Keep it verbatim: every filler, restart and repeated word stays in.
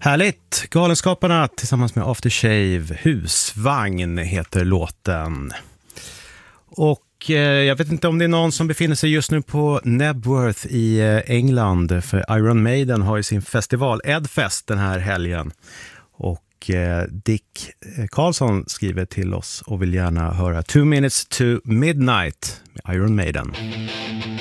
Härligt! Galenskaparna tillsammans med Aftershave. Husvagn heter låten. Och eh, jag vet inte om det är någon som befinner sig just nu på Nebworth i eh, England. För Iron Maiden har ju sin festival Edfest den här helgen. Och eh, Dick Karlsson skriver till oss och vill gärna höra Two Minutes to Midnight med Iron Maiden.